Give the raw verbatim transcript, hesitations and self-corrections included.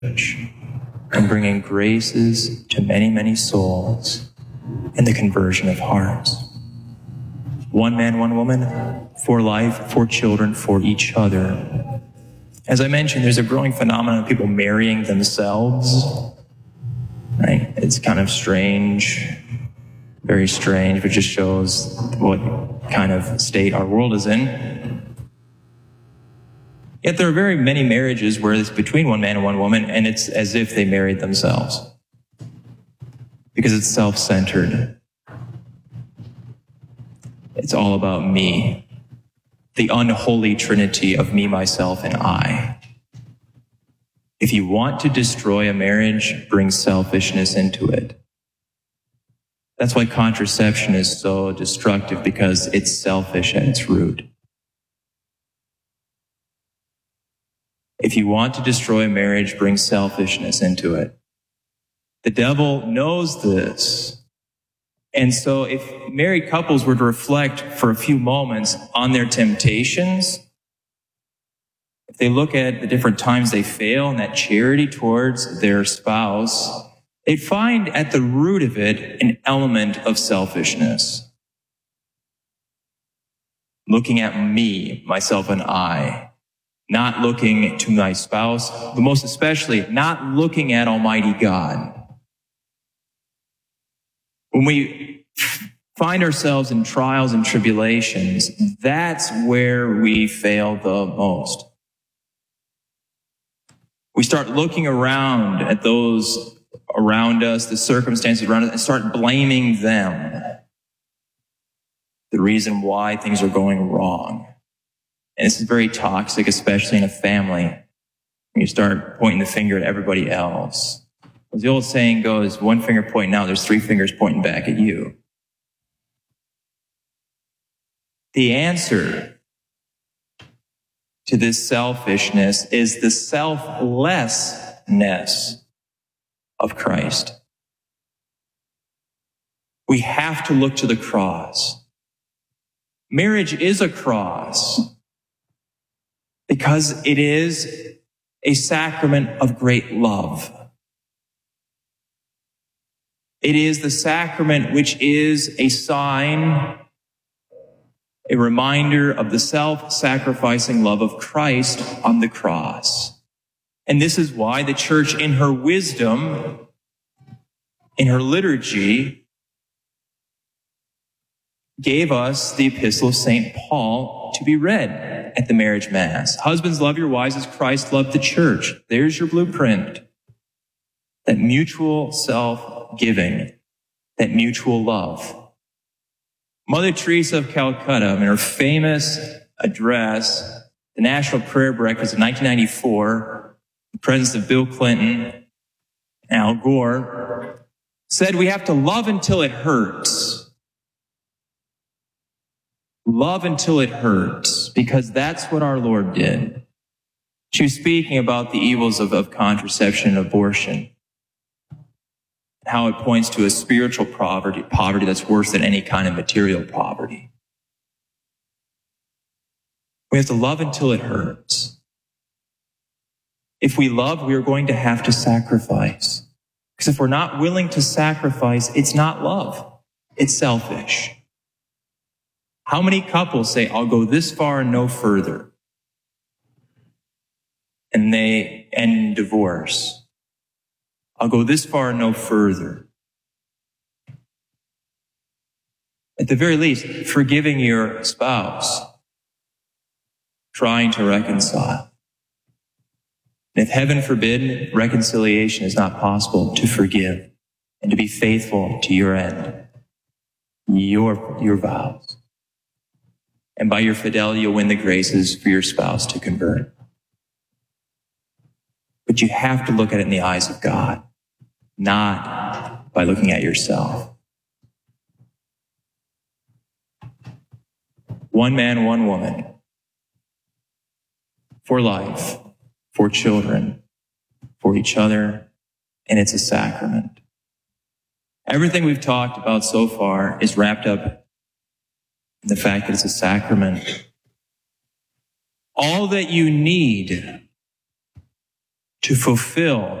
and bringing graces to many, many souls and the conversion of hearts. One man, one woman, for life, for children, for each other. As I mentioned, there's a growing phenomenon of people marrying themselves. Right? It's kind of strange, very strange, but just shows what kind of state our world is in. Yet there are very many marriages where it's between one man and one woman, and it's as if they married themselves. Because it's self-centered. It's all about me. The unholy trinity of me, myself, and I. If you want to destroy a marriage, bring selfishness into it. That's why contraception is so destructive, because it's selfish at its root. If you want to destroy a marriage, bring selfishness into it. The devil knows this. And so if married couples were to reflect for a few moments on their temptations, if they look at the different times they fail and that charity towards their spouse, they'd find at the root of it an element of selfishness. Looking at me, myself, and I. Not looking to my spouse, but most especially not looking at Almighty God. When we find ourselves in trials and tribulations, that's where we fail the most. We start looking around at those around us, the circumstances around us, and start blaming them. The reason why things are going wrong. And this is very toxic, especially in a family. When you start pointing the finger at everybody else. As the old saying goes, one finger pointing out, there's three fingers pointing back at you. The answer to this selfishness is the selflessness of Christ. We have to look to the cross. Marriage is a cross because it is a sacrament of great love. It is the sacrament which is a sign, a reminder of the self-sacrificing love of Christ on the cross. And this is why the church, in her wisdom, in her liturgy, gave us the epistle of Saint Paul to be read at the marriage mass. Husbands, love your wives as Christ loved the church. There's your blueprint. That mutual self-giving, that mutual love. Mother Teresa of Calcutta, in her famous address, the National Prayer Breakfast of nineteen ninety-four, in the presence of Bill Clinton and Al Gore, said we have to love until it hurts. Love until it hurts, because that's what our Lord did. She was speaking about the evils of, of contraception and abortion, how it points to a spiritual poverty, poverty that's worse than any kind of material poverty. We have to love until it hurts. If we love, we are going to have to sacrifice. Because if we're not willing to sacrifice, it's not love. It's selfish. How many couples say, I'll go this far and no further? And they end in divorce. I'll go this far and no further. At the very least, forgiving your spouse, trying to reconcile. And if heaven forbid reconciliation is not possible, to forgive and to be faithful to your end, your, your vows. And by your fidelity, you'll win the graces for your spouse to convert. But you have to look at it in the eyes of God, not by looking at yourself. One man, one woman. For life, for children, for each other, and it's a sacrament. Everything we've talked about so far is wrapped up in the fact that it's a sacrament. All that you need to fulfill